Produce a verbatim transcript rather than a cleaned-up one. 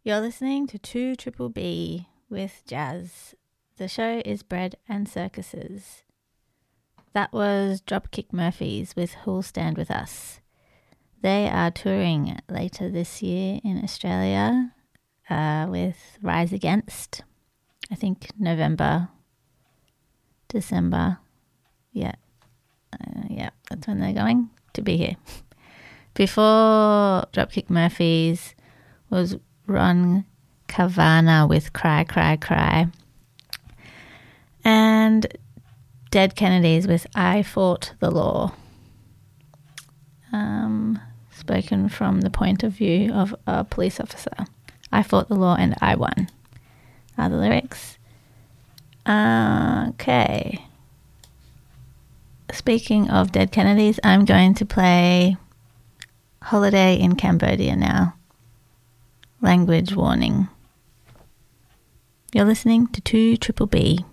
You're listening to two Triple B with Jazz. The show is Bread and Circuses. That was Dropkick Murphys with Who'll Stand With Us. They are touring later this year in Australia uh, with Rise Against. I think November, December. Yeah, uh, yeah, that's when they're going to be here. Before Dropkick Murphys was Ron Cavana with Cry, Cry, Cry. And Dead Kennedys with I Fought the Law. Um, spoken from the point of view of a police officer. I fought the law and I won are the lyrics. Uh, okay. Speaking of Dead Kennedys, I'm going to play Holiday in Cambodia now. Language warning. You're listening to two Triple B.